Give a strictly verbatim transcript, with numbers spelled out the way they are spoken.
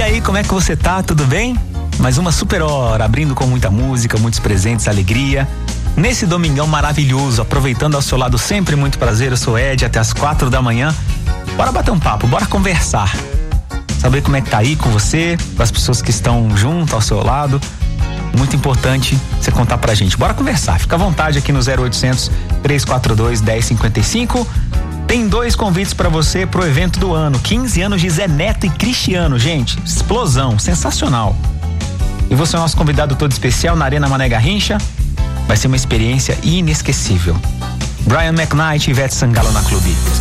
E aí, como é que você tá? Tudo bem? Mais uma super hora, abrindo com muita música, muitos presentes, alegria. Nesse domingão maravilhoso, aproveitando ao seu lado sempre muito prazer, eu sou Ed, até as quatro da manhã. Bora bater um papo, bora conversar. Saber como é que tá aí com você, com as pessoas que estão junto ao seu lado. Muito importante você contar pra gente. Bora conversar, fica à vontade aqui no zero oitocentos, três quatro dois, um zero cinco cinco. Tem dois convites pra você pro evento do ano, quinze anos de Zé Neto e Cristiano, gente, explosão, sensacional. E você é o nosso convidado todo especial na Arena Mané Garrincha. Vai ser uma experiência inesquecível. Brian McKnight e Ivete Sangalo na Clube.